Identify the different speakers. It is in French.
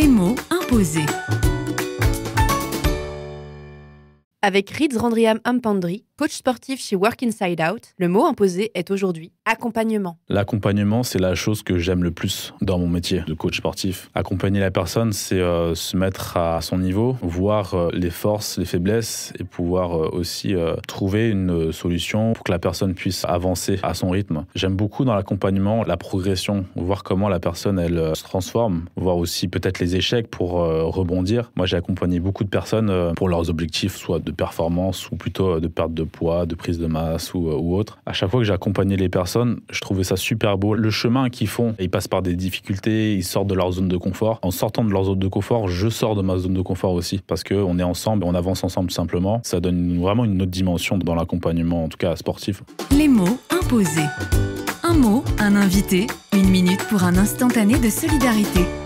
Speaker 1: Les mots imposés. Avec Riz Randriam Ampandri, coach sportif chez Work Inside Out, le mot imposé est aujourd'hui accompagnement.
Speaker 2: L'accompagnement, c'est la chose que j'aime le plus dans mon métier de coach sportif. Accompagner la personne, c'est se mettre à son niveau, voir les forces, les faiblesses et pouvoir aussi trouver une solution pour que la personne puisse avancer à son rythme. J'aime beaucoup dans l'accompagnement la progression, voir comment la personne elle se transforme, voir aussi peut-être les échecs pour rebondir. Moi, j'ai accompagné beaucoup de personnes pour leurs objectifs, soit de performance ou plutôt de perte de poids, de prise de masse ou autre. À chaque fois que j'ai accompagné les personnes, je trouvais ça super beau. Le chemin qu'ils font, ils passent par des difficultés, ils sortent de leur zone de confort. En sortant de leur zone de confort, je sors de ma zone de confort aussi parce qu'on est ensemble, on avance ensemble tout simplement. Ça donne vraiment une autre dimension dans l'accompagnement, en tout cas sportif.
Speaker 1: Les mots imposés. Un mot, un invité, 1 minute pour un instantané de solidarité.